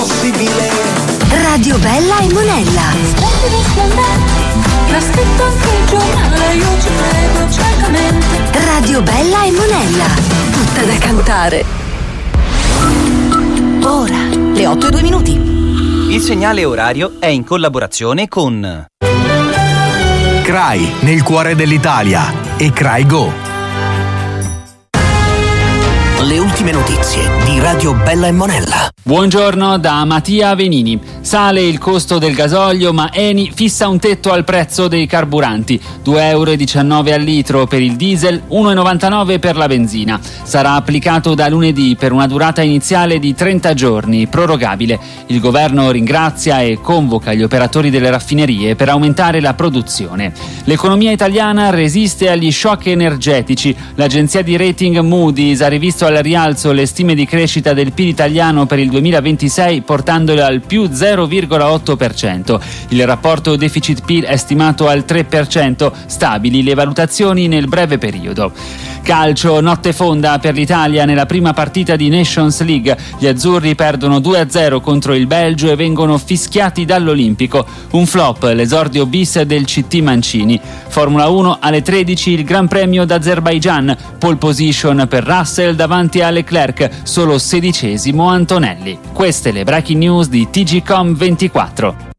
possibile. Radio Bella e Monella. Splendido splendente, l'ha scritto anche il giornale, io ci credo ciecamente. Radio Bella e Monella, tutta da cantare. Ora, le 8:02. Il segnale orario è in collaborazione con CRAI, nel cuore dell'Italia, e CRAI Go. Le ultime notizie di Radio Bella e Monella. Buongiorno da Mattia Venini. Sale il costo del gasolio, ma Eni fissa un tetto al prezzo dei carburanti. 2,19 € al litro per il diesel, 1,99 € per la benzina. Sarà applicato da lunedì per una durata iniziale di 30 giorni, prorogabile. Il governo ringrazia e convoca gli operatori delle raffinerie per aumentare la produzione. L'economia italiana resiste agli shock energetici. L'agenzia di rating Moody's ha rivisto al rialzo le stime di crescita del PIL italiano per il 2026, portandolo al più 0,8%. Il rapporto deficit-PIL è stimato al 3%, stabili le valutazioni nel breve periodo. Calcio, notte fonda per l'Italia nella prima partita di Nations League. Gli azzurri perdono 2-0 contro il Belgio e vengono fischiati dall'Olimpico. Un flop, l'esordio bis del CT Mancini. Formula 1 alle 13 il Gran Premio d'Azerbaigian. Pole position per Russell davanti a Leclerc, solo 16° Antonelli. Queste le breaking news di TGcom 24.